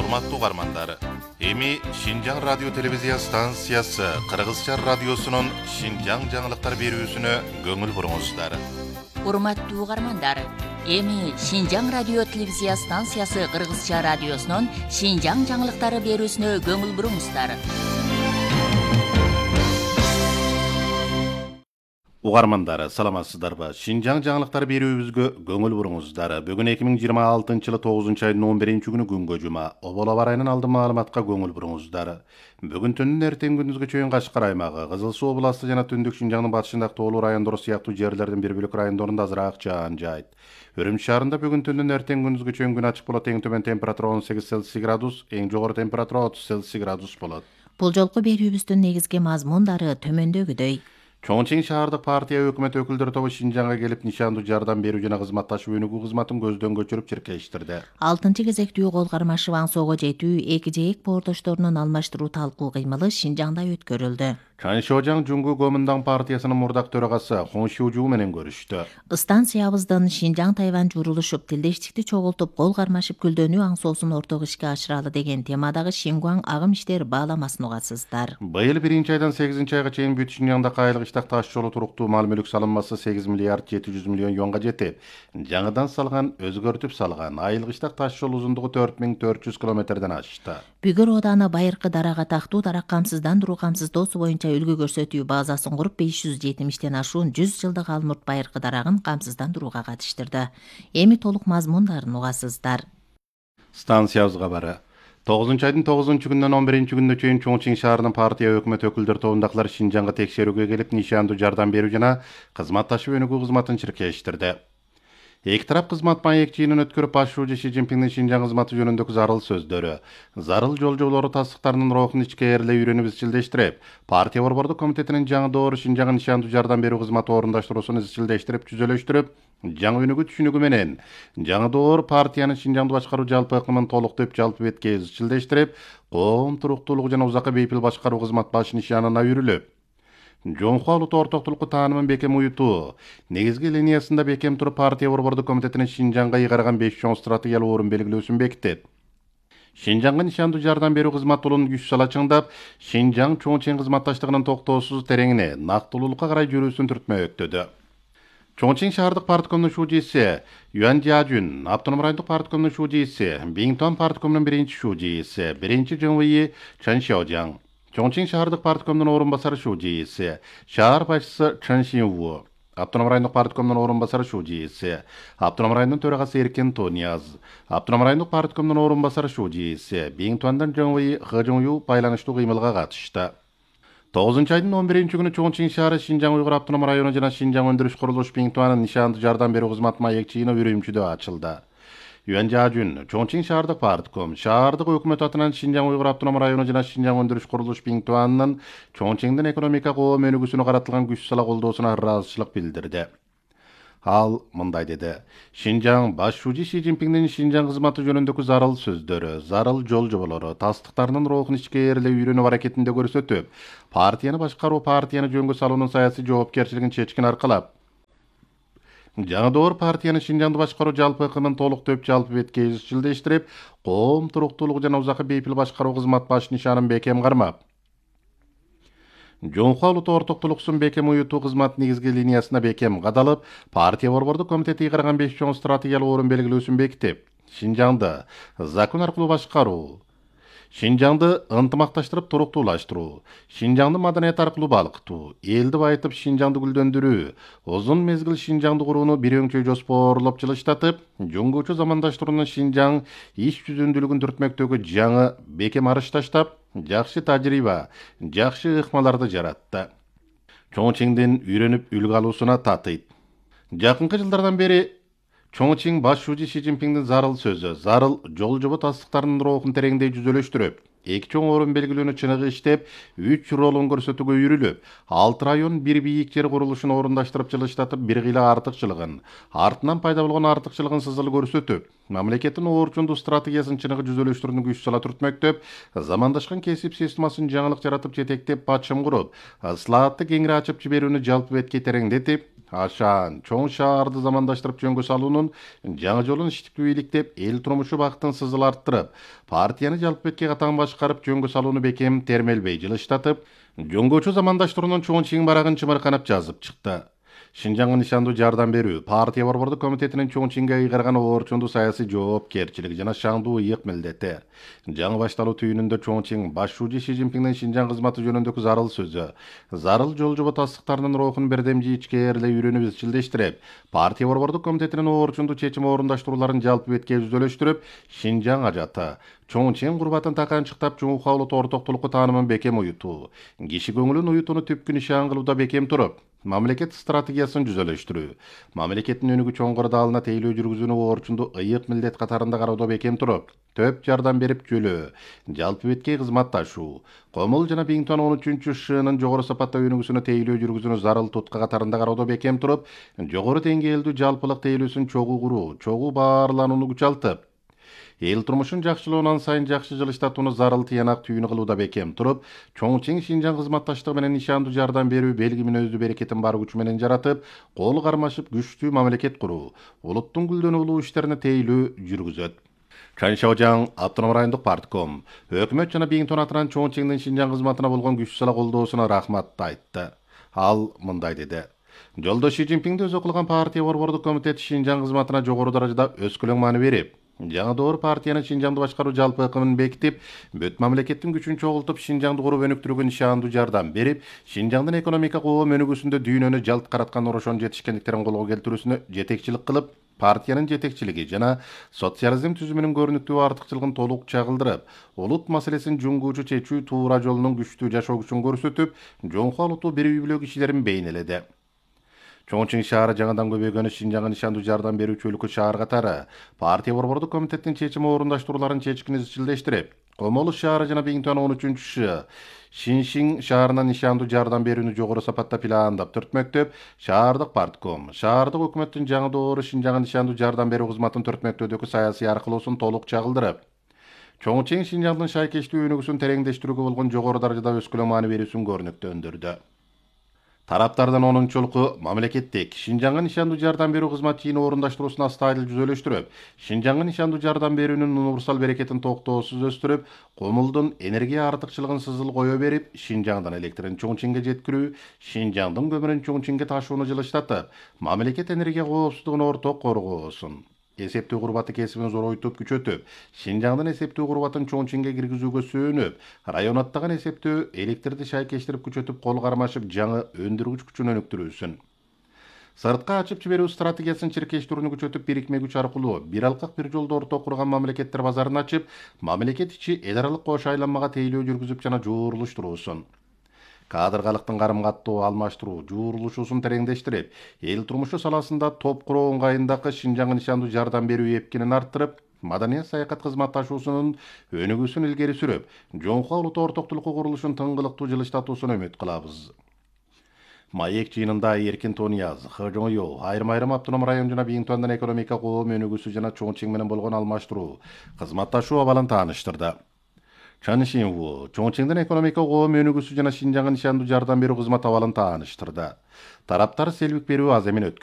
Урматтуу угармандар, эми Шинжаң радио телевизия станциясы Кыргызча радиосунун Шинжаң жаңылыктар берүүсүнө көңүл буруңуздар. Урматтуу угармандар, эми Шинжаң радио телевизия станциясы Кыргызча радиосунун Шинжаң жаңылыктары берүүсүнө көңүл буруңуздар. Угармандар, саламатсыздарбы? Шинжаң жаңылыктар берүүбүзгө көңүл буруңуздар. Бүгүн 2026-жылы 9-айдын 11-күнү күнгө жума. Обола барайынын алды маалыматка көңүл буруңуздар. Бүгүн түндүн эртең күндүзгө чейин Кашкар аймагы, Кызыл Суу областы жана түндүк Шинжаңдын батышындагы тоолуу райондору сыяктуу жерлердин бир бөлүк райондорунда азыраак жаан жайт. Үрүмчү шаарында бүгүн түндүн эртең күндүзгө чейин күн ачык болот. Эң төмөн температура 18 Цельсий градус, эң жогору температура 30 Цельсий градус болот. Бул жолку берүүбүздүн негизги мазмундары төмөндөгүдөй. Чоңчиң шаардык партия өкмөт өкүлдөрү тобу Шинжаңга келип нишандуу жардам берүү жана кызматташуу өнүгүү кызматын көздөн көчүрүп чиркештирди. 6-кезектүү кол кармашы Ваң Соого жетүү эки жээк боордошторунун алмаштыруу талкуу кыймылы Шинжаңда өткөрүлдү. Чан Шожаң Жуңгу Гоминдаң партиясынын мурдак төрагасы Хон Шужу менен көрүштү. Станциябыздын Шинжаң Тайвань журулушуп, тилдештикти чогултуп, кол кармашып гүлдөнүү аңсоосун ортого ишке ашыралы деген темадагы Шингуаң агым иштер бааламасын угасыздар. Быйыл 1-айдан 8-айга чейин бүт Шинжаңда кайылык иштак таш жолу туруктуу мал мүлк салынмасы 8 миллиард 700 миллион юанга жетип, жаңыдан салган, өзгөртүп салган айылык иштак таш жол узундугу 4400 километрден ашты. Бүгөр ооданы байыркы дарага тактуу дарак камсыздандыруу камсыздоосу боюнча үлгү көрсөтүү базасын куруп 570 ашуун 100 жылдык алмурт байыркы дарагын камсыздандырууга катыштырды. Эми толук мазмундарын угасыздар. Станциябызга бары 9-айдын 9-күнүнөн 11-күнүнө чейин Чоңчиң шаарынын партия өкмөт өкүлдөр тобундагылар Шинжаңга текшерүүгө келип, нишандуу жардам берүү жана кызматташуу өнүгүү кызматын чиркештирди. Эки тарап кызмат маекчиинин өткөрүп, башчы Си Цзиньпиндин Шинжаң кызматы жөнүндөгү зарыл сөздөрү, зарыл жолжоолору тастыктарынын рухун ичке ээрлей үйрөнүп изчилдештирип, партия борбордук комитетинин жаңы доору Шинжаңга нишандуу жардам берүү кызматы орундаштыруусун изчилдештирип, түзөлөштүрүп, жаңы өнүгүү түшүнүгү менен жаңы доор партиянын Шинжаңды башкаруу жалпы ыкмын толуктоп, жалпы бетке изчилдештирип, коом туруктуулугу жана узакка бейпил башкаруу кызмат баш нишанына үйрүлүп, Жоңху алууту ортоктулукку таанымын бекем уютуу, негизги линиясында бекем туруп, партия борбордук комитетинин Шинжаңга ыйгарган 5 чоң стратегиялык орун белгилөөсүн бекитет. Шинжаңга нишандуу жардам берүү кызматылын күч сала чыңдап, Шинжаң Чоңчиң кызматташтыгынын токтоосуз тереңине, нактылуулукка карай жүрүүсүн түртмөктөдү. Чоңчиң шаардык парткомунун шужиси Юан Жажун, автоном райондук парткомунун шужиси Биңтон парткомунун биринчи шужиси, биринчи ЖМВИ Чан Шожаң, Чоңчиң шаардык парткомунун орун басары шужиси, шаар башчысы Чан Шинву, автоном райондук парткомунун орун басары шужиси, автоном райондун төрагасы Эркен Тоняз, автоном райондук парткомунун орун басары шужиси, Биңтондан ЖМВИ Хэжоңю байланыштуу кыймылга катышты. 9-айдын 11-күнү Чоңчиң шаары Шинжаң Уйгур автоном району жана Шинжаң өндүрүш курулуш Биңтуанын нишандуу жардам берүү кызмат маекчиини Үрүмчүдө ачылды. Юан Жажун, Чоңчиң шаардык партком, шаардык өкмөт атынан Шинжаң Уйгур автоном району жана Шинжаң өндүрүш курулуш Биңтуанын Чоңчиңдин экономика коом өнүгүүсүнө каратылган күч сала колдоосуна ыраазычылык билдирди. Ал мындай деди: Шинжаң башчы Си Цзиньпиндин Шинжаң кызматы жөнүндөгү зарыл сөздөрү, зарыл жолжоболору, тастыктарынын рухун ичке ээрлей үйрөнүү аракетинде көрсөтүп, партияны башкаруу, партияны жөнгө салуунун саясий жоопкерчилигин чечкин аркалап, жаңы доор партияны Шинжаңды башкаруу жалпы ыкмын толуктоп, жалпы бетке изчилдештирип, коом туруктуулугу жана узакка бейпил башкаруу кызмат баш нишанын бекем кармап, Жоңху алууту ортоктулуксун бекем уютуу кызмат негизги линиясына бекем кадалып, партия борбордук комитети ыйгарган 5 чоң стратегиялык орун белгилөөсүн бекитип, Шинжаңды закон аркылуу башкаруу, Шинжаңды ынтымакташтырып туруктуулаштыруу, Шинжаңды маданият аркылуу балкытуу, элди байытып Шинжаңды гүлдөндүрүү, узун мезгил Шинжаңды курууну бир өңчөй жоспоорлоп жылыштатып, жөнгөчө замандаштыруунун Шинжаң иш жүзүндүүлүгүн түртмөктөгү жаңы бекем арыш таштап, жакшы тажрыйба, жакшы ыкмаларды жаратты. Чоңчиңдин үйрөнүп үлгү алуусуна татыйт. Жакынкы жылдардан бери Чоңчиң башчы Си Цзиньпиндин зарыл сөзү, зарыл жолжобо тастыктарынын рухун тереңдей жүзөлөштүрүп, эки чоң орун белгилөөнү чыныгы иштеп, 3 ролун көрсөтүүгө үйрүлүп, 6 район бир бийик жер курулушун орундаштырып жылыштатып, бир кыйла артыкчылыгын, артынан пайда болгон артыкчылыгын сызыл көрсөтүп, мамлекеттин орчундуу стратегиясын чыныгы жүзөлөштүрүүнү күч сала түртмөктөп, замандашкан кесип системасын жаңылык жаратып жетектеп, бачым куруп, ыслаатты кеңири ачып жиберүүнү жалпы бетке тереңдетип, ашаан чоң шаарды замандаштырып жөнгө салуунун жаңы жолун иштиктүү бийликтеп, эл турмушу бактын сызыл арттырып, партияны жалпы бетке катаң башкарып жөнгө салууну бекем термелбей жылыштатып, жөнгөчү замандаштыруунун чоң чиң барагын чымырканап жазып чыкты. Шинжаңга нишандуу жардам берүү партия борбордук комитетинин чоң чиңге ыйгарган оорчундуу саясий жоопкерчилиги жана шаңдуу ыйык милдети. Жаңы башталуу түйүнүндө чоң чиң башчуу Ши Цзиньпиндин Шинжаң кызматы жөнүндөгү зарыл сөзү, зарыл жол жоботастыктарынын рухун бердемжи ичкээрле үйрөнүп изчилдештирип, партия борбордук комитетинин оорчундуу чечим орундаштырууларын жалпы бетке жүзөлөштүрүп, Шинжаң ажаты, чоң чиң курбатын таканчыктап жуукка улут ортоктулукку таанымын бекем уютуу, киши көңүлүн уютууну түпкү нишан кылууда бекем туруп, мамлекет стратегиясын жүзөлөштүрүү, мамлекеттин өнүгүү чоңгор даалына тейлөө жүргүзүүнү оорчундуу ыйык милдет катарында кароодо бекем туруп, төп жардам берип жөлөө, жалпы бетке кызматташуу, Комул жана Биңтуан 13-шынын жогору сапатта өнүгүүсүнө тейлөө жүргүзүүнү зарыл тутка катарында кароодо бекем туруп, жогору деңгээлдүү жалпылык тейлөөсүн чогуу куруу, чогуу баарланууну күчалтып, эл турмушун жакшылоонан сайын жакшы жылыштатууну зарыл тыянак түйүнү кылууда бекем туруп, чоң чиң Шинжаң кызматташтыгы менен нишандуу жардам берүү белги мүнөздүү берекетин бар күчү менен жаратып, кол кармашып күчтүү мамлекет куруу, улуттун гүлдөнүү улуу иштерине тейлөө жүргүзөт. Чан Шаожаң автоном райондук партком өкмөт жана Биңтуан атынан чоң чиңдин Шинжаң кызматына болгон күч сала колдоосуна рахмат айтты. Ал мындай деди: Жолдош Ши Цзиньпинди өзү кылган партия борбордук комитет Шинжаң кызматына жогору даражада өскөлөң маани берип, жаңы доор партиянын Шинжаңды башкаруу жалпы ыкымын бекитип, бүт мамлекеттин күчүн чогултуп, Шинжаңды куруп өнүктүрүүгө нишандуу жардам берип, Шинжаңдын экономика коом өнүгүүсүндө дүйнөнү жалт караткан орошон жетишкендиктерин колго келтирүүсүнө жетекчилик кылып, партиянын жетекчилиги жана социализм түзүмүнүн көрүнүктүү артыкчылыгын толук чагылдырып, улут маселесин жуңгуучу чечүү туура жолунун күчтүү жашоо күчүн көрсөтүп, жоңку алутуу бирүү кишилерин бейнеледи. Чоң чиң шаары жаңыдан көбөйгөнү Шинжаңга нишандуу жардам берүүчү өлкө шаар катары партия борбордук комитеттин чечими орундаштырууларын чечкин изчилдештирип, Комолу шаары жана Биңтуан 13-шы Шиншиң шаарына нишандуу жардам берүүнү жогору сапатта пландап түртмөктөп, шаардык партком, шаардык өкмөттүн жаңы доору Шинжаңга нишандуу жардам берүү кызматын түртмөктөөдөгү саясий аркылуусун толук чагылдырып, чоң чиң Шинжаңдын шайкештүү өнүгүүсүн тереңдештирүүгө болгон жогору даражада өскөлөң маани берүүсүн көрнөктөндүрдү. Тараптардан 10-чулуку мамлекеттик Шинжаңга нишандуу жардам берүү кызмат чийин орундаштыруусун астайыл жүзөлөштүрүп, Шинжаңга нишандуу жардам берүүнүн универсал берекетин токтоосуз өстүрүп, Комулдун энергия артыкчылыгын сызыл кое берип, Шинжаңдан электрин чоң чиңге жеткирүү, Шинжаңдын көмүрүн чоң чиңге ташууну жылыштатып, мамлекет энергия коопсуздугун орток коргоосун, эсептүү курбаты кесибин зоройтуп күчөтүп, Шинжаңдын эсептүү курбатын чоң чиңге киргизүүгө сөөнүп, район аттаган эсептөө электрди шайкештирип күчөтүп, кол кармашып, жаңы өндүргүч күчүн өнүктүрүүсүн. Сыртка ачып жиберүү стратегиясын чиркештирүүнү күчөтүп, бирикме күч аркылуу бир алкак бир жолдо орток курган мамлекеттер базарын ачып, мамлекет ичи эл аралык кош айланмага тейлөө жүргүзүп жана жуурулуштуруусун. Кадыргалыктын карым каттоо алмаштыруу, жуурулушуусун тереңдештирип, эл турмушу саласында топ куруу ыңгайындагы Шинжаңга нишандуу жардам берүү эпкинин арттырып, маданият саякат кызматташуусунун өнүгүүсүн илгери сүрүп, жоңку улуттуу ортоктулукку курулушун тыңгылыктуу жылыштатуусун үмүт кылабыз. Маек жыйынында Эркин Тониязов, Хожоңё, айрым автоном район жана Биңтуандын экономика коом өнүгүүсү жана чоң чиң менен болгон алмаштыруу, кызматташуу абалын тааныштырды. Чан Шинву, чоң чиңдин экономика коом өнүгүүсү жана Шинжаңга нишандуу жардам берүү кызмат абалын тааныштырды. Тараптар селбик берүү аз эмин өткөн.